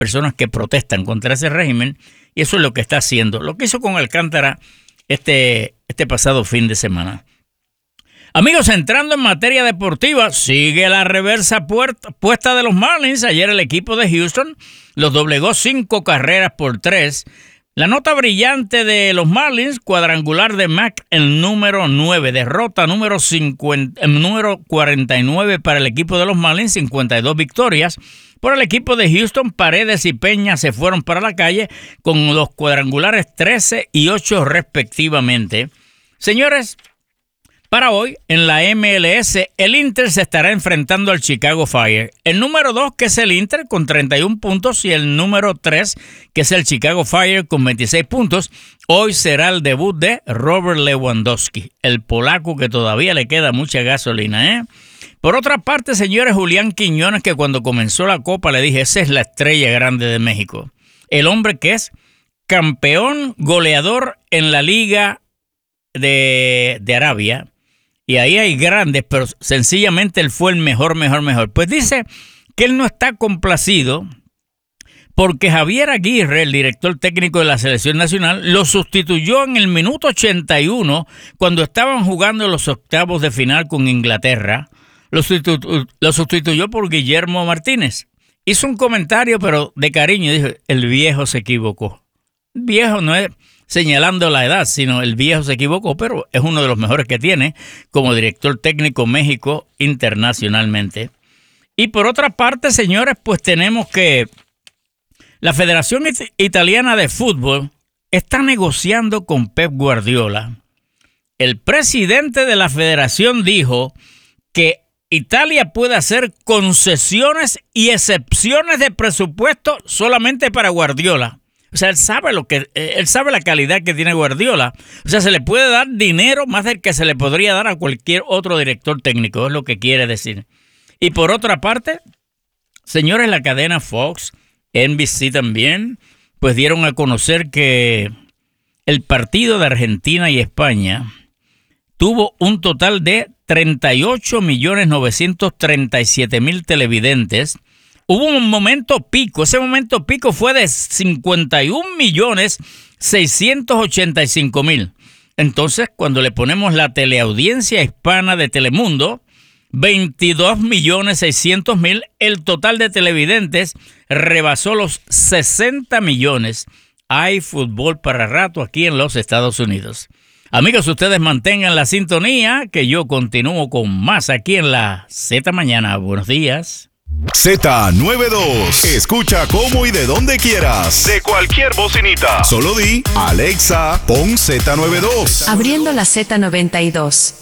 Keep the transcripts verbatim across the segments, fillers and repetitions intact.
personas que protestan contra ese régimen, y eso es lo que está haciendo, lo que hizo con Alcántara este, este pasado fin de semana. Amigos, entrando en materia deportiva, sigue la reversa puerta, puesta de los Marlins. Ayer el equipo de Houston los doblegó cinco carreras por tres. La nota brillante de los Marlins, cuadrangular de Mac, el número nueve. Derrota número, cincuenta, el número cuarenta y nueve para el equipo de los Marlins, cincuenta y dos victorias. Por el equipo de Houston, Paredes y Peña se fueron para la calle con los cuadrangulares trece y ocho respectivamente. Señores, para hoy, en la M L S, el Inter se estará enfrentando al Chicago Fire. El número dos, que es el Inter, con treinta y un puntos, y el número tres, que es el Chicago Fire, con veintiséis puntos. Hoy será el debut de Robert Lewandowski, el polaco que todavía le queda mucha gasolina, ¿eh? Por otra parte, señores, Julián Quiñones, que cuando comenzó la Copa le dije, esa es la estrella grande de México. El hombre que es campeón goleador en la Liga de, de Arabia. Y ahí hay grandes, pero sencillamente él fue el mejor, mejor, mejor. Pues dice que él no está complacido porque Javier Aguirre, el director técnico de la selección nacional, lo sustituyó en el minuto ochenta y uno cuando estaban jugando los octavos de final con Inglaterra. Lo, sustitu- lo sustituyó por Guillermo Martínez. Hizo un comentario, pero de cariño, dijo, el viejo se equivocó. El viejo no es señalando la edad, sino el viejo se equivocó, pero es uno de los mejores que tiene como director técnico México internacionalmente. Y por otra parte, señores, pues tenemos que la Federación It- Italiana de Fútbol está negociando con Pep Guardiola. El presidente de la federación dijo que Italia puede hacer concesiones y excepciones de presupuesto solamente para Guardiola. O sea, él sabe lo que él sabe la calidad que tiene Guardiola. O sea, se le puede dar dinero más del que se le podría dar a cualquier otro director técnico, es lo que quiere decir. Y por otra parte, señores, la cadena Fox, N B C también, pues dieron a conocer que el partido de Argentina y España tuvo un total de treinta y ocho millones novecientos treinta y siete mil televidentes. Hubo un momento pico, ese momento pico fue de cincuenta y un millones seiscientos ochenta y cinco mil. Entonces, cuando le ponemos la teleaudiencia hispana de Telemundo, veintidós millones seiscientos mil, el total de televidentes rebasó los sesenta millones. Hay fútbol para rato aquí en los Estados Unidos. Amigos, ustedes mantengan la sintonía, que yo continúo con más aquí en la Z Mañana. Buenos días. Z noventa y dos. Escucha cómo y de donde quieras. De cualquier bocinita. Solo di, Alexa, pon Z noventa y dos. Abriendo la Z noventa y dos.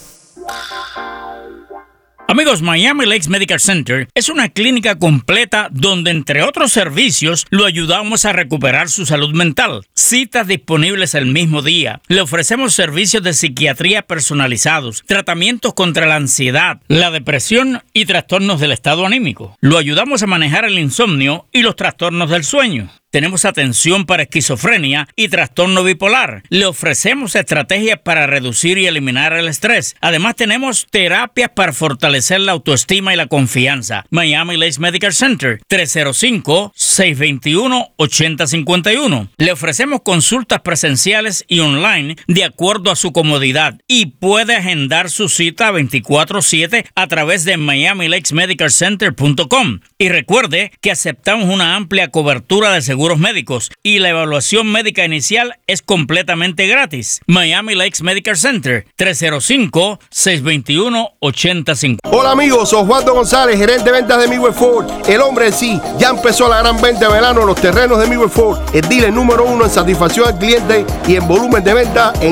Amigos, Miami Lakes Medical Center es una clínica completa donde, entre otros servicios, lo ayudamos a recuperar su salud mental. Citas disponibles el mismo día. Le ofrecemos servicios de psiquiatría personalizados, tratamientos contra la ansiedad, la depresión y trastornos del estado anímico. Lo ayudamos a manejar el insomnio y los trastornos del sueño. Tenemos atención para esquizofrenia y trastorno bipolar. Le ofrecemos estrategias para reducir y eliminar el estrés. Además, tenemos terapias para fortalecer la autoestima y la confianza. Miami Lakes Medical Center, tres cero cinco, seis dos uno, ocho cero cinco uno. Le ofrecemos consultas presenciales y online de acuerdo a su comodidad y puede agendar su cita veinticuatro siete a través de miami lakes medical center punto com. Y recuerde que aceptamos una amplia cobertura de seguros médicos y la evaluación médica inicial es completamente gratis. Miami Lakes Medical Center, tres cero cinco, seis dos uno, ocho cero cinco. Hola amigos, Osvaldo González, gerente de ventas de Midway Ford. El hombre en sí, ya empezó la gran venta de verano en los terrenos de Midway Ford, el dealer número uno en satisfacción al cliente y en volumen de venta en